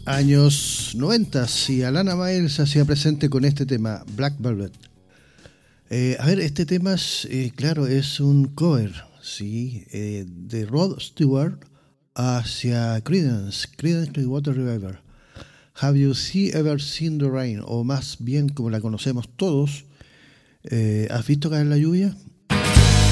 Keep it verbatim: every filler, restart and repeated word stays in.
Años noventa, y Alana Miles se hacía presente con este tema, Black Velvet. Eh, a ver, este tema, es, eh, claro, es un cover, ¿sí? Eh, de Rod Stewart hacia Creedence, Creedence Clearwater Revival. Have you see, ever seen the rain? O más bien, como la conocemos todos, eh, ¿has visto caer la lluvia?